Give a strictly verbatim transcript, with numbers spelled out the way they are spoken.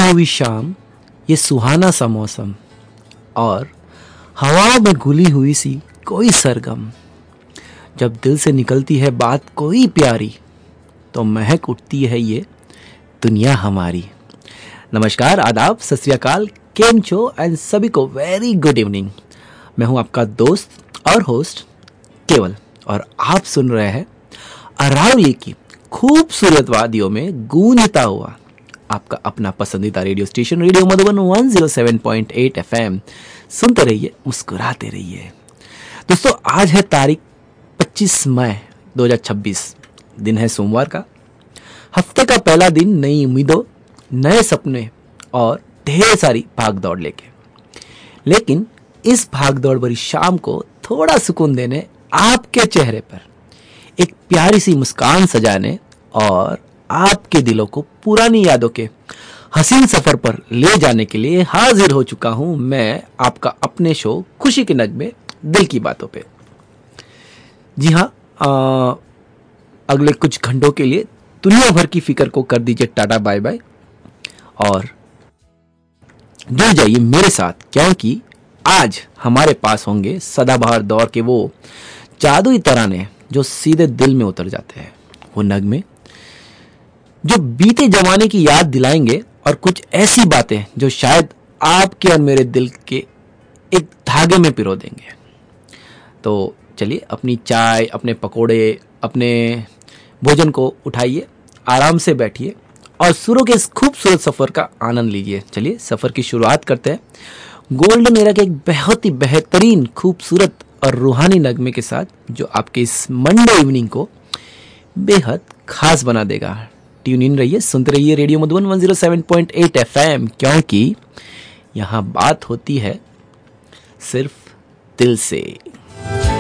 हुई शाम, ये सुहाना सा मौसम और हवाओं में घुली हुई सी कोई सरगम, जब दिल से निकलती है बात कोई प्यारी, तो महक उठती है ये दुनिया हमारी। नमस्कार, आदाब, सत श्री अकाल, केम छो एंड सभी को वेरी गुड इवनिंग। मैं हूं आपका दोस्त और होस्ट केवल, और आप सुन रहे हैं अरावली की खूबसूरत वादियों में गूंजता हुआ आपका अपना पसंदीदा रेडियो स्टेशन रेडियो मधुबन एक सौ सात पॉइंट आठ एफएम। सुनते रहिए, मुस्कुराते रहिए। दोस्तों, आज है तारीख पच्चीस मई दो हज़ार छब्बीस, दिन है सोमवार का। हफ्ते का पहला दिन नई उम्मीदों, नए सपने और ढेर सारी भाग दौड़ लेके। लेकिन इस भाग दौड़ भरी शाम को थोड़ा सुकून देने, आपके चेहरे पर एक प्यारी सी मुस्कान सजाने और आपके दिलों को पुरानी यादों के हसीन सफर पर ले जाने के लिए हाजिर हो चुका हूं मैं, आपका अपने शो खुशी के नगमे दिल की बातों पे। जी हाँ, आ, अगले कुछ घंटों के लिए दुनिया भर की फिक्र को कर दीजिए टाटा बाय बाय और जुड़ जाइए मेरे साथ, क्योंकि आज हमारे पास होंगे सदाबहार दौर के वो जादुई तराने जो सीधे दिल में उतर जाते हैं, वो नगमे जो बीते जमाने की याद दिलाएंगे, और कुछ ऐसी बातें जो शायद आपके और मेरे दिल के एक धागे में पिरो देंगे। तो चलिए, अपनी चाय, अपने पकोड़े, अपने भोजन को उठाइए, आराम से बैठिए और सुरों के इस खूबसूरत सफर का आनंद लीजिए। चलिए, सफर की शुरुआत करते हैं गोल्डन एरा के एक बहुत ही बेहतरीन, खूबसूरत और रूहानी नगमे के साथ, जो आपके इस मंडे इवनिंग को बेहद खास बना देगा। ट्यून इन रहिए, सुनते रहिए रेडियो मधुबन एक सौ सात पॉइंट आठ एफएम, क्योंकि यहाँ बात होती है सिर्फ दिल से।